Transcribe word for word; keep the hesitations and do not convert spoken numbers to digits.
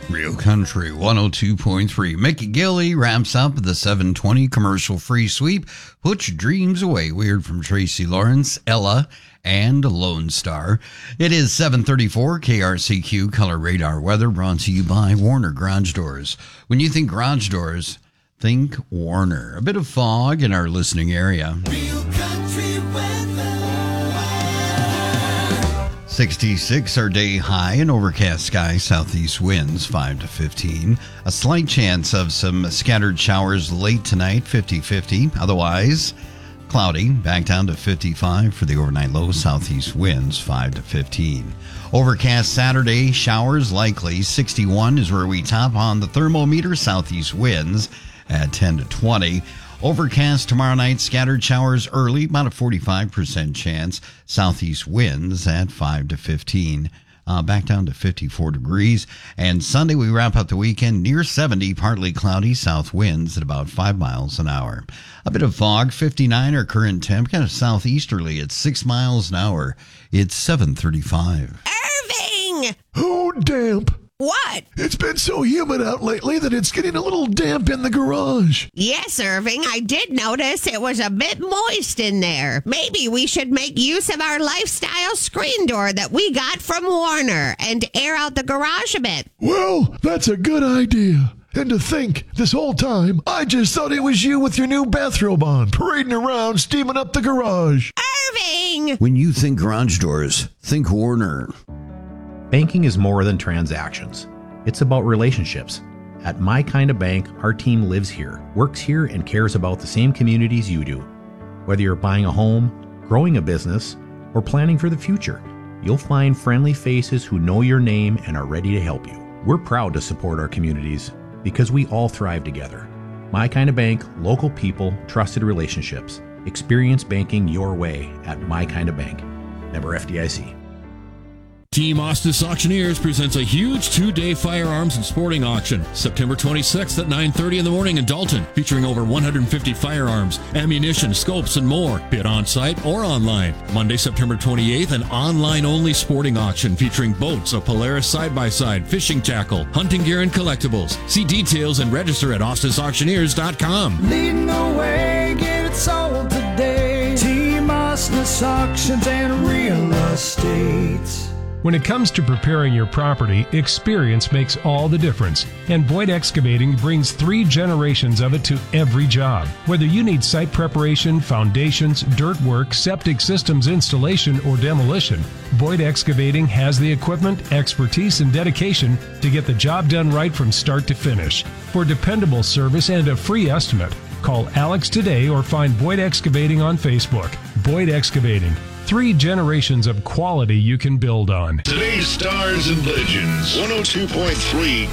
Real Country one oh two point three. Mickey Gilley wraps up the seven twenty commercial-free sweep. Put your dreams away. Weird from Tracy Lawrence, Ella, and Lone Star. It is seven thirty-four, K R C Q Color Radar Weather, brought to you by Warner Garage Doors. When you think garage doors, think Warner. A bit of fog in our listening area. Real Country weather. sixty-six our day high, an overcast sky, southeast winds five to fifteen. A slight chance of some scattered showers late tonight, fifty-fifty. Otherwise, cloudy, back down to fifty-five for the overnight low, southeast winds five to fifteen. Overcast Saturday, showers likely, sixty-one is where we top on the thermometer, southeast winds at ten to twenty. Overcast tomorrow night, scattered showers early, about a forty-five percent chance. Southeast winds at five to fifteen. Uh, back down to fifty-four degrees. And Sunday, we wrap up the weekend near seventy, partly cloudy, south winds at about five miles an hour. A bit of fog, fifty-nine our current temp, kind of southeasterly at six miles an hour. It's seven thirty-five. Irving! Oh, damp. What? It's been so humid out lately that it's getting a little damp in the garage. Yes, Irving, I did notice it was a bit moist in there. Maybe we should make use of our lifestyle screen door that we got from Warner and air out the garage a bit. Well, that's a good idea. And to think, this whole time, I just thought it was you with your new bathrobe on, parading around, steaming up the garage. Irving! When you think garage doors, think Warner. Banking is more than transactions. It's about relationships. At My Kind of Bank, our team lives here, works here, and cares about the same communities you do. Whether you're buying a home, growing a business, or planning for the future, you'll find friendly faces who know your name and are ready to help you. We're proud to support our communities because we all thrive together. My Kind of Bank, local people, trusted relationships. Experience banking your way at My Kind of Bank. Member F D I C. Team Ostis Auctioneers presents a huge two-day firearms and sporting auction, September twenty-sixth at nine thirty in the morning in Dalton, featuring over one hundred fifty firearms, ammunition, scopes, and more. Bid on-site or online. Monday, September twenty-eighth, an online-only sporting auction featuring boats, a Polaris side-by-side, fishing tackle, hunting gear, and collectibles. See details and register at ostis auctioneers dot com. Leading the way, get it sold today. Team Ostis Auctions and Real Estate. When it comes to preparing your property, experience makes all the difference. And Boyd Excavating brings three generations of it to every job. Whether you need site preparation, foundations, dirt work, septic systems installation, or demolition, Boyd Excavating has the equipment, expertise, and dedication to get the job done right from start to finish. For dependable service and a free estimate, call Alex today or find Boyd Excavating on Facebook. Boyd Excavating. Three generations of quality you can build on. Today's Stars and Legends, one oh two point three